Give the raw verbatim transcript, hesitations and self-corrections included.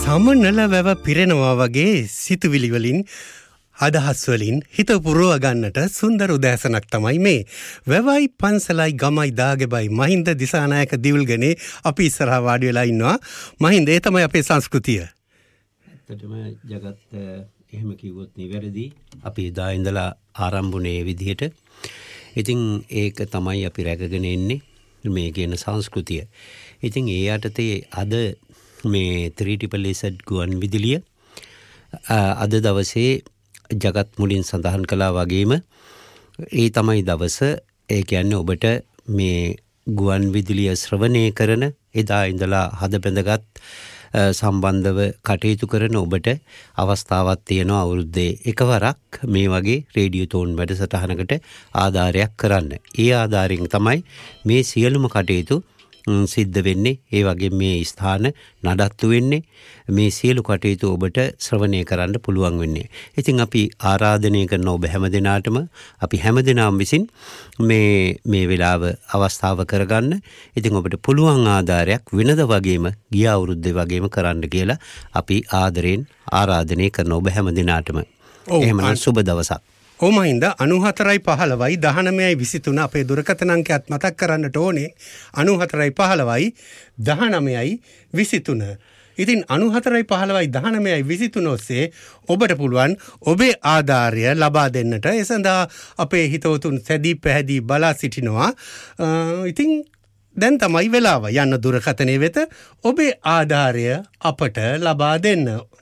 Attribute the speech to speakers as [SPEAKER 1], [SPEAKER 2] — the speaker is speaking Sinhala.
[SPEAKER 1] සමනල වැව පිරෙනවා වගේ සිතුවිලි වලින් අදහස් වලින් හිත පුරව ගන්නට සුන්දර උදෑසනක් තමයි මේ. වැවයි පන්සලයි ගමයි දාගෙබයි මහින්ද දිසානායක දිවුල්ගනේ අපි ඉස්සරහා වාඩි වෙලා ඉන්නවා. මහින්ද ඒ තමයි අපේ සංස්කෘතිය.
[SPEAKER 2] ඇත්තටම జగත් එහෙම කිව්වොත් නිවැරදි. අපි එදා ඉඳලා ආරම්භුනේ විදිහට. ඉතින් ඒක තමයි අපි රැකගෙන ඉන්නේ මේ කියන සංස්කෘතිය. ඉතින් ඒ යටතේ අද මේ three triple Z ගුවන් විදුලිය අද දවසේ ජගත් මුලින් සඳහන් කළා වගේම ඒ තමයි දවස. ඒ කියන්නේ ඔබට මේ ගුවන් විදුලිය ශ්‍රවණය කරන එදා ඉඳලා හද බැඳගත් සම්බන්ධව කටයුතු කරන ඔබට අවස්ථාවක් තියෙනවා අවුරුද්දේ එකවරක් මේ වගේ රේඩියෝ තෝන් වැඩසටහනකට ආධාරයක් කරන්න. ඒ ආධාරයෙන් තමයි මේ සියලුම කටයුතු සිද්ධ වෙන්නේ. ඒ වගේ මේ ස්ථාන නඩත්තු වෙන්නේ. මේ සියලු කටයුතු ඔබට ශ්‍රවණය කරන්න පුළුවන් වෙන්නේ. ඉතින් අපි ආරාධනය කරන ඔබ හැමදෙනාටම අපි හැමදෙනාම විසින් මේ මේ වෙලාව අවස්ථාව කරගන්න. ඉතින් ඔබට පුළුවන් ආධාරයක් වෙනද වගේම ගිය අවුරුද්දේ වගේම කරන්න කියලා අපි ආදරෙන් ආරාධනය කරන ඔබ හැමදෙනාටම. එහෙමනම් සුබ දවසක්.
[SPEAKER 1] ඕමහින්ද අනුහතරයි පහළවයි දහනමයයි විසිතුන අපේ දුරකථන අංකයත් මතක් කරන්නට ඕනේ. අනුහතරයි පහළවයි දහනමයයි විසිතුන. ඉතින් අනුහතරයි පහළවයි දහනමයයි විසිතුන ඔස්සේ ඔබට පුළුවන් ඔබේ ආධාරය ලබා දෙන්නට. ඒ සඳහා අපේ හිතවතුන් සැදී පැහැදී බලා සිටිනවා. ඉතින් දැන් තමයි වෙලාව යන්න දුරකථනය වෙත ඔබේ ආධාරය අපට ලබා දෙන්න.